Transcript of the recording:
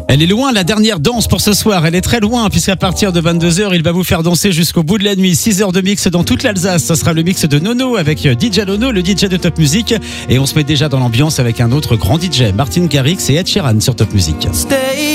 Elle est loin, la dernière danse pour ce soir. Elle est très loin, puisqu'à partir de 22h, il va vous faire danser jusqu'au bout de la nuit. 6 heures de mix dans toute l'Alsace. Ça sera le mix de Nono avec DJ Nono, le DJ de Top Music. Et on se met déjà dans l'ambiance avec un autre grand DJ, Martin Garrix et Ed Sheeran sur Top Music.